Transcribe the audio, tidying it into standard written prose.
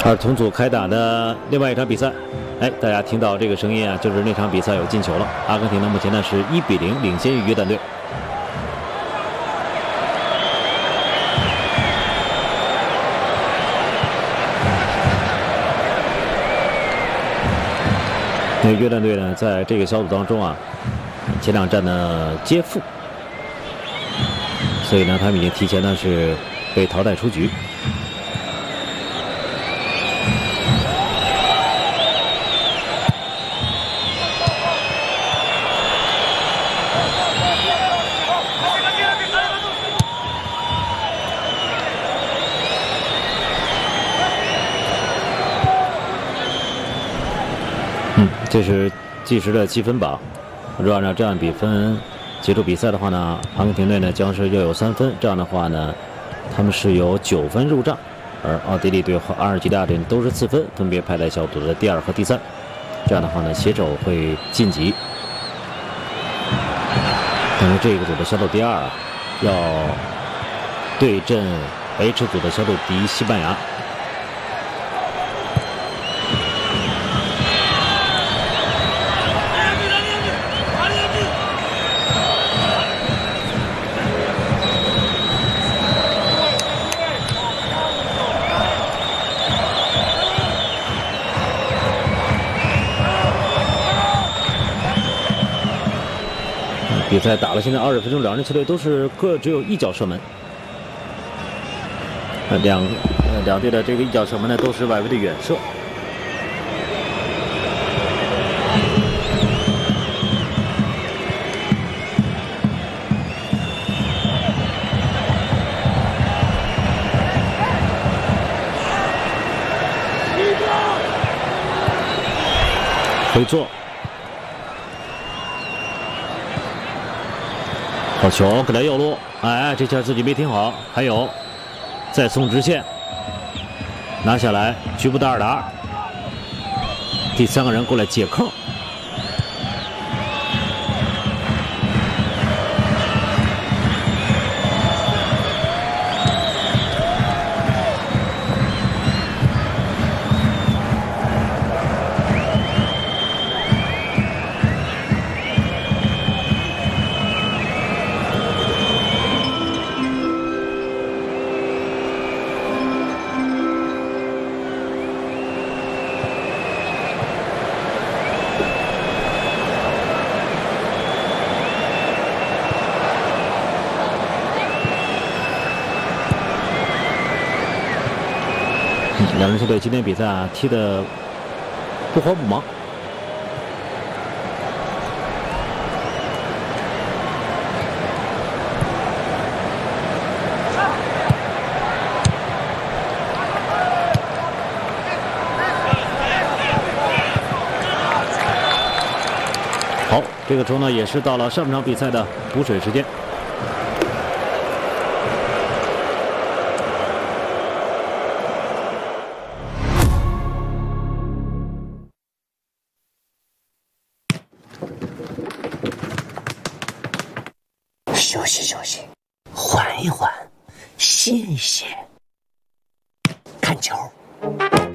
同组开打的另外一场比赛，哎，大家听到这个声音啊，就是那场比赛有进球了。阿根廷呢目前呢是1-0领先于约旦队。那约旦队呢在这个小组当中啊，前2战呢皆负，所以呢他们已经提前呢是被淘汰出局。 这是计时的7分榜。如果按照这样比分结束比赛的话呢，阿根廷队呢将是要有3分。这样的话呢，他们是有9分入账，而奥地利队和阿尔及利亚队都是4分，分别排在小组的第2和第3。这样的话呢，携手会晋级。但是这个组的小组第2啊，要对阵 H 组的小组第1西班牙。 比赛打了现在20分钟，两支球队都是各只有1脚射门。两队的这个1脚射门呢都是外围的远射。回做。 好球，给他右路，哎，这下自己没停好，还有，再送直线，拿下来，局部的2打2，第3个人过来解扣。 两支球队今天比赛啊踢得不慌不忙。好，这个时候呢也是到了上半场比赛的补水时间。 休息休息，缓一缓，歇一歇，看球。